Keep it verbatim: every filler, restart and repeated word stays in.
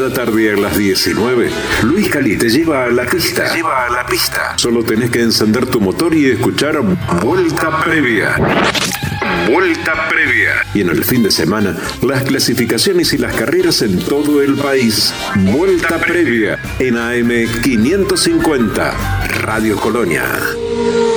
Cada tarde a las diecinueve, Luis Cali te lleva a la pista. Te lleva a la pista. Solo tenés que encender tu motor y escuchar Vuelta Previa. Vuelta Previa. Y en el fin de semana, las clasificaciones y las carreras en todo el país. Vuelta Previa en A M quinientos cincuenta, Radio Colonia.